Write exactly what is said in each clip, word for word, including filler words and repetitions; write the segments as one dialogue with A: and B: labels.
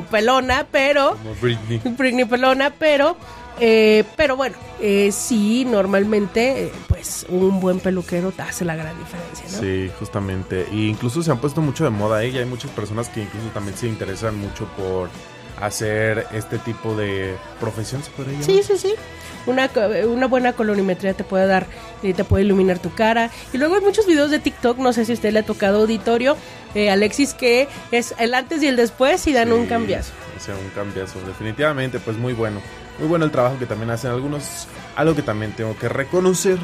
A: pelona, pero...
B: Como Britney.
A: Britney pelona, pero... Eh, pero bueno, eh, sí, normalmente, eh, pues un buen peluquero te hace la gran diferencia, ¿no?
B: Sí, justamente. Y incluso se han puesto mucho de moda, ¿eh? Y hay muchas personas que incluso también se interesan mucho por hacer este tipo de profesión, ¿se podría llamar?
A: Sí, sí, sí. Una, una buena colorimetría te puede dar, eh, te puede iluminar tu cara. Y luego hay muchos videos de TikTok, no sé si a usted le ha tocado, auditorio, eh, Alexis, que es el antes y el después y dan
B: Sí,
A: un cambiazo.
B: O sea, un cambiazo, definitivamente, pues muy bueno. Muy bueno el trabajo que también hacen algunos. Algo que también tengo que reconocer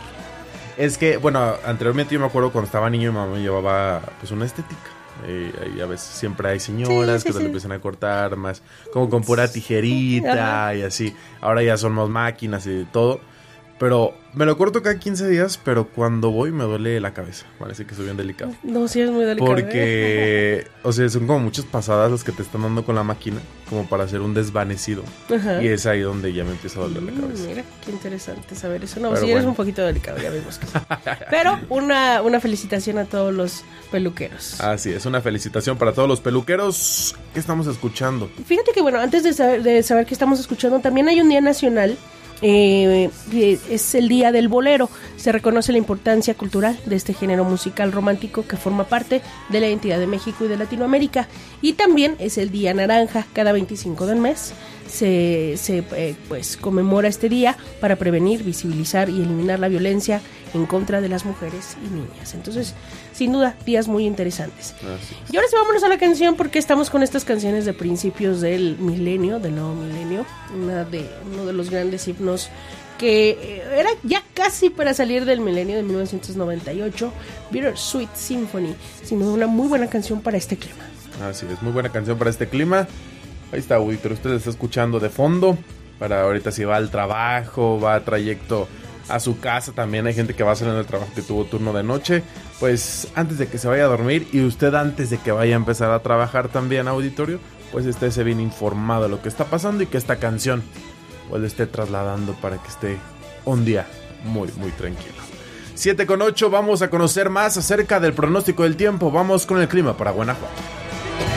B: es que, bueno, anteriormente yo me acuerdo cuando estaba niño, mi mamá me llevaba pues una estética. Eh, y a veces siempre hay señoras
A: sí, sí,
B: que
A: sí.
B: se le empiezan a cortar más, como con pura tijerita. Ajá. Y así. Ahora ya son más máquinas y todo. Pero me lo corto cada quince días, pero cuando voy me duele la cabeza. Parece que soy bien delicado.
A: No, sí es muy delicado.
B: Porque,
A: ¿eh?
B: o sea, son como muchas pasadas las que te están dando con la máquina, como para hacer un desvanecido.
A: Ajá.
B: Y es ahí donde ya me empieza a doler la cabeza.
A: Mm, mira, qué interesante saber eso. No,
B: Pero
A: sí
B: bueno.
A: eres un poquito delicado, ya vimos que sí. Pero una, una felicitación a todos los peluqueros.
B: Así es, una felicitación para todos los peluqueros. ¿Qué estamos escuchando?
A: Fíjate que, bueno, antes de saber, de saber qué estamos escuchando, también hay un día nacional. Eh, es el día del bolero. Se reconoce la importancia cultural de este género musical romántico que forma parte de la identidad de México y de Latinoamérica. Y también es el día naranja. Cada veinticinco del mes se, se eh, pues conmemora este día para prevenir, visibilizar y eliminar la violencia en contra de las mujeres y niñas. Entonces, sin duda, días muy interesantes.
B: Así es.
A: Y ahora sí, vámonos a la canción, porque estamos con estas canciones de principios del milenio, del nuevo milenio, una de, uno de los grandes himnos que eh, era ya casi para salir del milenio de mil novecientos noventa y ocho, Bittersweet Symphony, sin duda una muy buena canción para este clima.
B: Así es, muy buena canción para este clima. Ahí está, auditor, usted está escuchando de fondo. Para ahorita si va al trabajo, va a trayecto a su casa, también hay gente que va a salir del trabajo que tuvo turno de noche. Pues antes de que se vaya a dormir y usted antes de que vaya a empezar a trabajar también, auditorio, pues estése bien informado de lo que está pasando y que esta canción pues le esté trasladando para que esté un día muy, muy tranquilo. siete con ocho, vamos a conocer más acerca del pronóstico del tiempo. Vamos con el clima para Guanajuato.